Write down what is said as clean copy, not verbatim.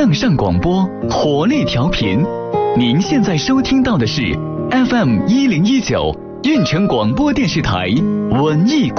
向上广播，活力调频。您现在收听到的是 FM1019运城广播电视台文艺